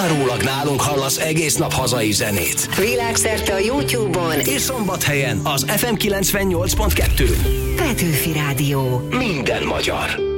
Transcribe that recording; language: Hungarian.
Árólag nálunk hallasz egész nap hazai zenét. Világszerte a YouTube-on és Szombathelyen az FM 98.2-n. Petőfi Rádió. Minden magyar.